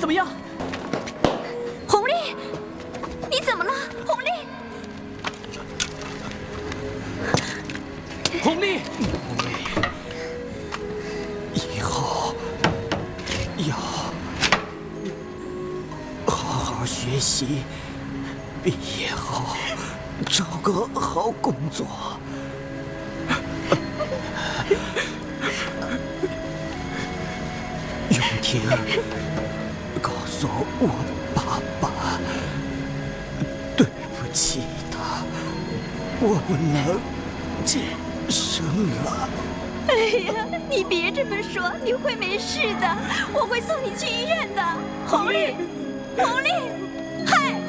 怎么样？ 红丽，你怎么了？红丽， 红丽， 以后要好好学习，毕业后找个好工作。永婷，告诉我爸爸，对不起他，我不能接生了。 哎呀，你别这么说，你会没事的，我会送你去医院的。红丽，红丽，嗨！